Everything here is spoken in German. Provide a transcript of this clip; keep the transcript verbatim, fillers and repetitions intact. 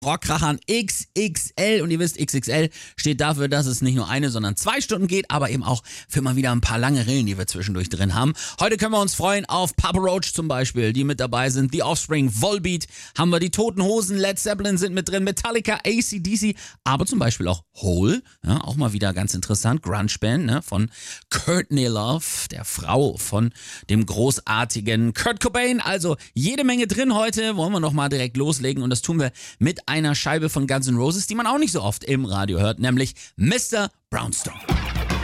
Rockkrachern X X L und ihr wisst, X X L steht dafür, dass es nicht nur eine, sondern zwei Stunden geht, aber eben auch für mal wieder ein paar lange Rillen, die wir zwischendurch drin haben. Heute können wir uns freuen auf Papa Roach zum Beispiel, die mit dabei sind, The Offspring, Volbeat, haben wir die Toten Hosen, Led Zeppelin sind mit drin, Metallica, A C D C, aber zum Beispiel auch Hole, ja, auch mal wieder ganz interessant, Grunge-Band, ne, von Courtney Love, der Frau von dem großartigen Kurt Cobain, also jede Menge drin heute, wollen wir noch mal direkt loslegen und das tun wir mit einer Scheibe von Guns N' Roses, die man auch nicht so oft im Radio hört, nämlich Mister Brownstone.